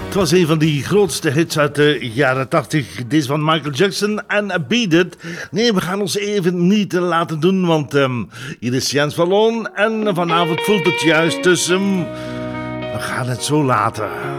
Het was een van die grootste hits uit de jaren 80. Deze van Michael Jackson en Beat It. Nee, we gaan ons even niet laten doen, want hier is Jens van Loon. En vanavond voelt het juist, dus we gaan het zo laten.